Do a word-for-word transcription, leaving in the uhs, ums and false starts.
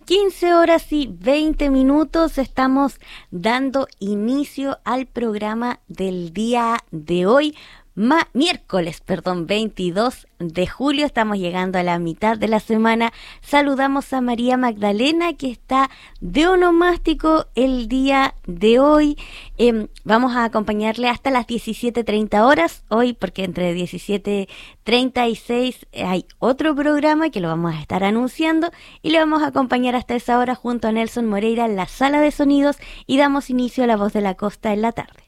quince horas y veinte minutos, estamos dando inicio al programa del día de hoy, ma- miércoles, perdón, veintidós de julio, estamos llegando a la mitad de la semana. Saludamos a María Magdalena, que está de onomástico el día de hoy. Eh, vamos a acompañarle hasta las diecisiete treinta horas hoy, porque entre diecisiete treinta y seis hay otro programa que lo vamos a estar anunciando y le vamos a acompañar hasta esa hora junto a Nelson Moreira en la sala de sonidos, y damos inicio a La Voz de la Costa en la tarde.